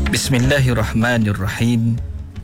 Bismillahirrahmanirrahim.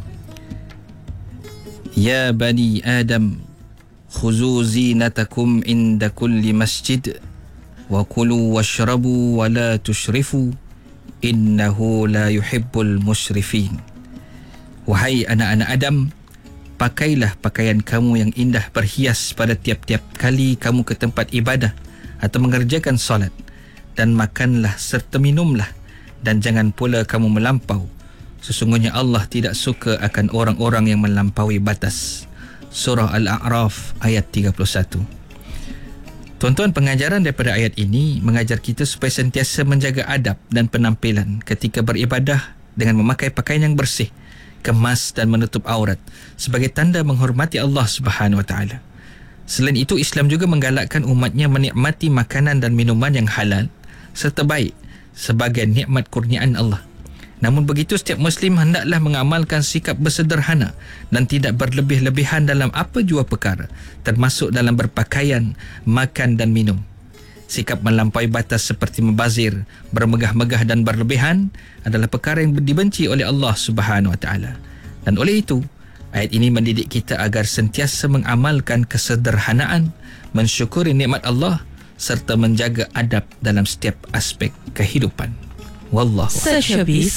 Ya bani Adam, khuzu zinatakum inda kulli masjid wa kulu washrabu wa la tushrifu innahu la yuhibbul musrifin. Wahai anak-anak Adam, pakailah pakaian kamu yang indah berhias pada tiap-tiap kali kamu ke tempat ibadah atau mengerjakan solat, dan makanlah serta minumlah, dan jangan pula kamu melampau. Sesungguhnya Allah tidak suka akan orang-orang yang melampaui batas. Surah Al-A'raf ayat 31. Tuan-tuan, pengajaran daripada ayat ini mengajar kita supaya sentiasa menjaga adab dan penampilan ketika beribadah dengan memakai pakaian yang bersih, kemas dan menutup aurat sebagai tanda menghormati Allah Subhanahu Wa Taala. Selain itu, Islam juga menggalakkan umatnya menikmati makanan dan minuman yang halal serta baik sebagai nikmat kurniaan Allah. Namun begitu, setiap Muslim hendaklah mengamalkan sikap bersederhana dan tidak berlebih-lebihan dalam apa jua perkara, termasuk dalam berpakaian, makan dan minum. Sikap melampaui batas seperti membazir, bermegah-megah dan berlebihan adalah perkara yang dibenci oleh Allah Subhanahu Wa Taala. Dan oleh itu, ayat ini mendidik kita agar sentiasa mengamalkan kesederhanaan, mensyukuri nikmat Allah serta menjaga adab dalam setiap aspek kehidupan. Wallahu a'lam.